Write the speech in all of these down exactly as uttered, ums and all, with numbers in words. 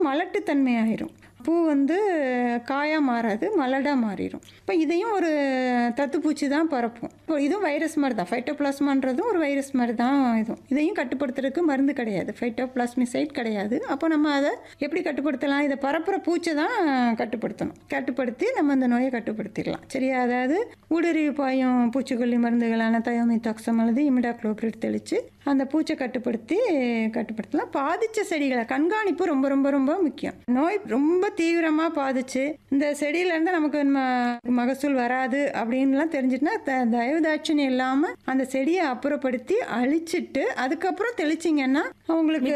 மலட்டுத்தன்மை ஆயிரும். பூ வந்து காயா மாறாது, மலடா மாறிடும். இப்போ இதையும் ஒரு தத்துப்பூச்சி தான் பரப்பும். இப்போ இதுவும் வைரஸ் மாதிரி தான். ஃபைட்டோபிளாஸ்மான்றதும் ஒரு வைரஸ் மாதிரி தான். இதுவும் இதையும் கட்டுப்படுத்துறதுக்கு மருந்து கிடையாது, ஃபைட்டோபிளாஸ்மிசைட் கிடையாது. அப்போ நம்ம அதை எப்படி கட்டுப்படுத்தலாம்? இதை பரப்புற பூச்சை தான் கட்டுப்படுத்தணும். கட்டுப்படுத்தி நம்ம அந்த நோயை கட்டுப்படுத்திடலாம். சரியா? அதாவது ஊடுருவி பாயும் பூச்சிக்கொல்லி மருந்துகளான தயோமித்தாக்சம் அல்லது இமிடாக்ளோபிரிட் தெளித்து அந்த பூச்சை கட்டுப்படுத்தி கட்டுப்படுத்தலாம். பாதித்த செடிகளை கண்காணிப்பு ரொம்ப ரொம்ப ரொம்ப முக்கியம். நோய் ரொம்ப தீவிரமாக பாதிச்சு இந்த செடியிலேருந்து நமக்கு மகசூல் வராது அப்படின்லாம் தெரிஞ்சிட்டுனா தயவுதாட்சணி இல்லாமல் அந்த செடியை அப்புறப்படுத்தி அழிச்சிட்டு அதுக்கப்புறம் தெளிச்சிங்கன்னா அவங்களுக்கு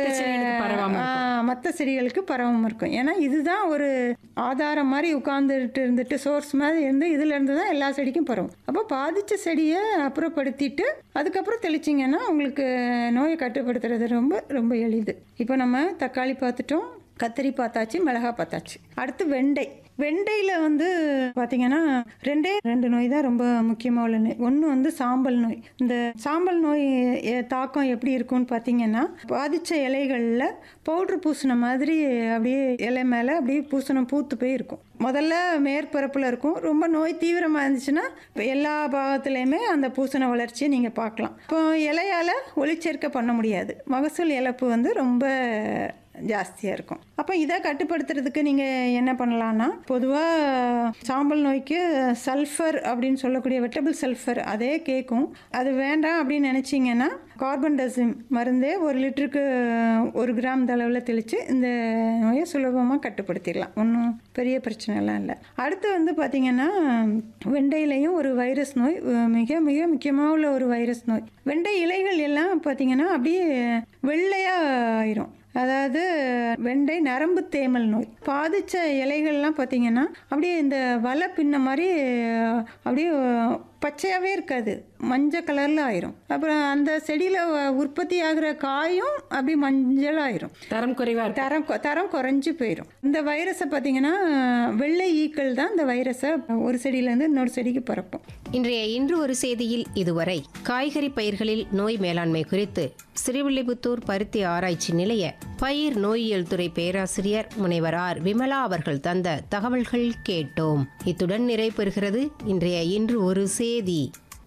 மற்ற செடிகளுக்கு பரவாமல் இருக்கும். ஏன்னா இதுதான் ஒரு ஆதாரம் மாதிரி உட்கார்ந்துட்டு இருந்துட்டு சோர்ஸ் மாதிரி இருந்து இதுல இருந்து தான் எல்லா செடிக்கும் பரவும். அப்போ பாதித்த செடியை அப்புறப்படுத்திட்டு அதுக்கப்புறம் தெளிச்சிங்கன்னா உங்களுக்கு நோயை கட்டுப்படுத்துறது ரொம்ப ரொம்ப எளிது. இப்போ நம்ம தக்காளி பார்த்துட்டோம், கத்திரி பார்த்தாச்சு, மிளகா பார்த்தாச்சு. அடுத்து வெண்டை. வெண்டையில் வந்து பார்த்திங்கன்னா ரெண்டே ரெண்டு நோய் தான் ரொம்ப முக்கியமாக உள்ள நோய். ஒன்று வந்து சாம்பல் நோய். இந்த சாம்பல் நோய் தாக்கம் எப்படி இருக்கும்னு பார்த்தீங்கன்னா பாதித்த இலைகளில் பவுட்ரு பூசின மாதிரி அப்படியே இலை மேலே அப்படியே பூசணம் பூத்து போய் இருக்கும். முதல்ல மேற்பரப்பில் இருக்கும். ரொம்ப நோய் தீவிரமாக இருந்துச்சுன்னா எல்லா பாகத்துலேயுமே அந்த பூசண வளர்ச்சியை நீங்கள் பார்க்கலாம். இப்போ இலையால் ஒளிச்சேர்க்கை பண்ண முடியாது. மகசூல் இழப்பு வந்து ரொம்ப ஜாஸ்தியாக இருக்கும். அப்போ இதை கட்டுப்படுத்துறதுக்கு நீங்கள் என்ன பண்ணலான்னா, பொதுவாக சாம்பல் நோய்க்கு சல்ஃபர் அப்படின்னு சொல்லக்கூடிய வெட்டபிள் சல்ஃபர் அதே கேட்கும். அது வேண்டாம் அப்படின்னு நினச்சிங்கன்னா கார்பன்டசிம் மருந்தே ஒரு லிட்டருக்கு ஒரு கிராம் அளவில் தெளித்து இந்த நோயை சுலபமாக கட்டுப்படுத்திடலாம். ஒன்றும் பெரிய பிரச்சனைலாம் இல்லை. அடுத்து வந்து பார்த்திங்கன்னா வெண்டையிலையும் ஒரு வைரஸ் நோய், மிக மிக முக்கியமாக உள்ள ஒரு வைரஸ் நோய். வெண்டை இலைகள் எல்லாம் பார்த்திங்கன்னா அப்படியே வெள்ளையாக ஆயிரும். அதாவது வெண்டை நரம்பு தேமல் நோய். பாதித்த இலைகள்லாம் பார்த்திங்கன்னா அப்படியே இந்த வலை பின்ன மாதிரி அப்படியே பச்சையாகவே இருக்காது, மஞ்சள் கலரில் ஆயிரும். அப்புறம் அந்த செடியில் உற்பத்தி ஆகிற காயும் அப்படி மஞ்சள் ஆயிரும். தரம் குறைவாக தரம் தரம் குறைஞ்சி போயிடும். இந்த வைரஸை பார்த்தீங்கன்னா வெள்ளை ஈக்கள் தான் இந்த வைரஸை ஒரு செடியிலேருந்து இன்னொரு செடிக்கு பரப்பும். இன்றைய இன்று ஒரு செய்தியில் இதுவரை காய்கறி பயிர்களில் நோய் மேலாண்மை குறித்து ஸ்ரீவில்லிபுத்தூர் பருத்தி ஆராய்ச்சி நிலைய பயிர் நோயியல் துறை பேராசிரியர் முனைவர் ஆர் விமலா அவர்கள் தந்த தகவல்கள் கேட்டோம். இத்துடன் நிறைவு பெறுகிறது இன்றைய இன்று ஒரு செய்தி.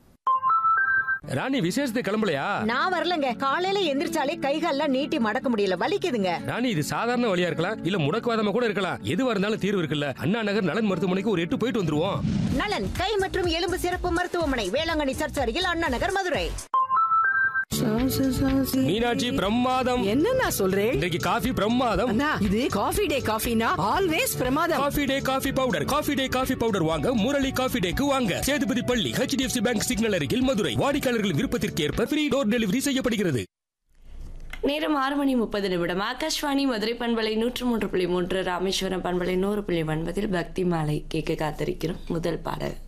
ராணி, விசேஷத்தை கிளம்பலையா? நான் வரலங்க. காலையில எந்திரிச்சாலே கைகால்லாம் நீட்டி மடக்க முடியல, வலிக்குதுங்க. ராணி, இது சாதாரண வழியா இருக்கலாம், இல்ல முடக்குவாதமா கூட இருக்கலாம். எதுவா இருந்தாலும் தீர்வு இருக்குல்ல. அண்ணா நகர் நலன் மருத்துவமனைக்கு ஒரு எட்டு போயிட்டு வந்துருவோம். நலன் கை மற்றும் எலும்பு சிறப்பு மருத்துவமனை, வேளாங்கண்ணி சர்ச் அருகில், அண்ணா நகர், மதுரை. மீனாட்சி பிரமாதம். என்ன நான் சொல்றேன்? இன்னைக்கு காஃபி பிரமாதம். இது காஃபி டே காஃபினா ஆல்வேஸ் பிரமாதம். Coffee day coffee powder. Coffee day coffee powder வாங்க முரளி காஃபி டேக்கு வாங்க. சேதுபதி பள்ளி, H D F C bank signal அருகில், மதுரை. வாடிக்கையாளர்களின் விருப்பத்திற்கு ஏற்ப ஃப்ரீ டோர் டெலிவரி செய்யப்படுகிறது. நேரம் ஆறு மணி முப்பது நிமிடம். ஆகாஷ்வாணி மதுரை பண்பலை நூற்று மூன்று புள்ளி மூன்று, ராமேஸ்வரம் பண்பலை நூறு புள்ளி ஒன்பதில் பக்தி மாலை கேட்க காத்திருக்கிறோம். முதல் பாடல்